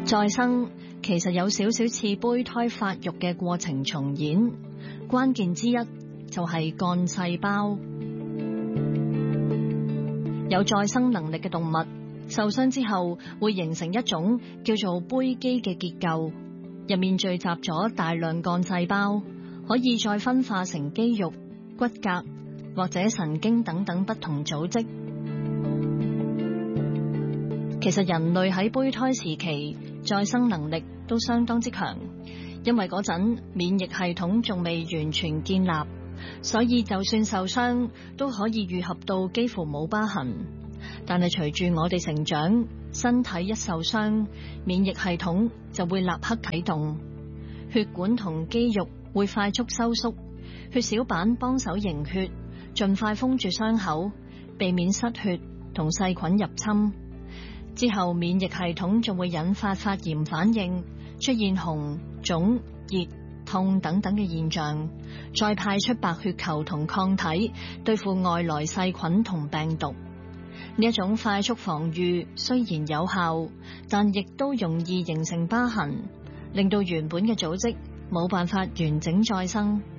再生其實有少少似胚胎發育嘅過程重演，關鍵之一就係幹細胞。有再生能力嘅動物受傷之後會形成一種叫做胚基嘅結構，入面聚集咗大量幹細胞，可以再分化成肌肉、骨骼或者神經等等不同組織。其實人類喺胚胎時期再生能力都相當之強，因為嗰陣免疫系統仲未完全建立，所以就算受傷都可以愈合到幾乎冇疤痕。但係隨住我哋成長，身體一受傷，免疫系統就會立刻啟動，血管同肌肉會快速收縮，血小板幫手凝血，盡快封住傷口，避免失血同細菌入侵。之後免疫系統仲會引發發炎反應，出現紅、腫、熱、痛等等嘅現象，再派出白血球同抗體對付外來細菌同病毒。呢一種快速防禦雖然有效，但亦都容易形成疤痕，令到原本嘅組織冇辦法完整再生。